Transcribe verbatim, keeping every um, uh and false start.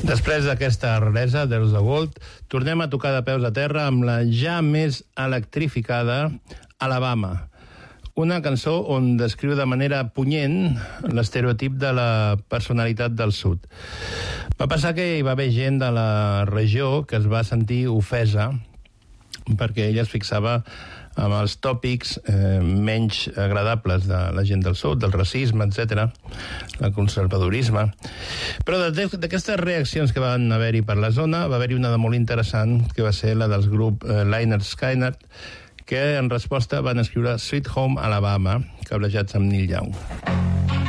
Després d'aquesta raresa, There's the Gold, tornem a tocar de peus a terra amb la ja més electrificada Alabama, una cançó on descriu de manera punyent l'estereotip de la personalitat del sud. Va passar que hi va haver gent de la regió que es va sentir ofesa perquè ella es fixava amb els tòpics eh, menys agradables de la gent del sud, del racisme, etcètera, el conservadorisme. Però d'aquestes reaccions que van haver-hi per la zona, va haver-hi una de molt interessant, que va ser la dels grup eh, Lynyrd Skynyrd, que en resposta van escriure Sweet Home Alabama, cablejats amb Neil Young.